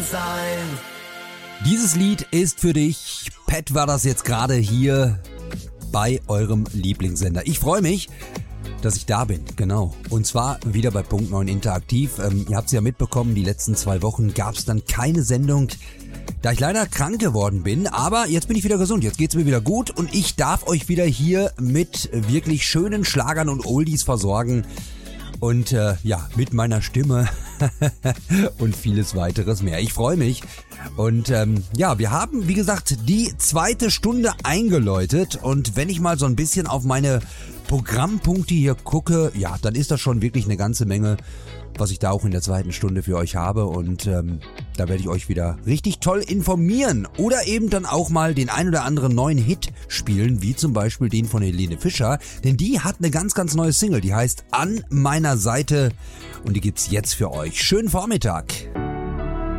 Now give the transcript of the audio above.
sein. Dieses Lied ist für dich. Pat war das jetzt gerade hier bei eurem Lieblingssender. Ich freue mich, dass ich da bin, genau. Und zwar wieder bei Punkt 9 Interaktiv. Ihr habt es ja mitbekommen, die letzten 2 Wochen gab es dann keine Sendung, da ich leider krank geworden bin. Aber jetzt bin ich wieder gesund, jetzt geht's mir wieder gut und ich darf euch wieder hier mit wirklich schönen Schlagern und Oldies versorgen. Und mit meiner Stimme und vieles weiteres mehr. Ich freue mich. Und wir haben, wie gesagt, die 2. Stunde eingeläutet. Und wenn ich mal so ein bisschen auf meine Programmpunkte hier gucke, ja, dann ist das schon wirklich eine ganze Menge, was ich da auch in der 2. Stunde für euch habe. Und da werde ich euch wieder richtig toll informieren. Oder eben dann auch mal den ein oder anderen neuen Hit spielen, wie zum Beispiel den von Helene Fischer. Denn die hat eine ganz, ganz neue Single, die heißt An meiner Seite. Und die gibt's jetzt für euch. Schönen Vormittag.